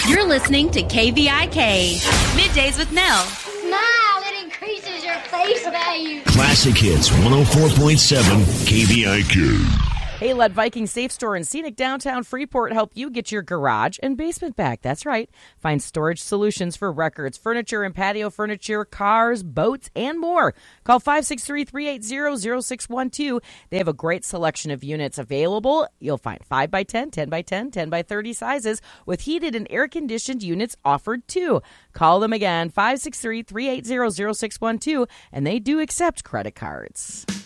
You're listening to KVIK, Middays with Nell. Smile, it increases your face value. Classic Hits 104.7 KVIK. Hey, let Viking Safe Store in scenic downtown Freeport help you get your garage and basement back. That's right. Find storage solutions for records, furniture and patio furniture, cars, boats, and more. Call 563-380-0612. They have a great selection of units available. You'll find 5x10, 10x10, 10x30 sizes with heated and air-conditioned units offered too. Call them again, 563-380-0612, and they do accept credit cards.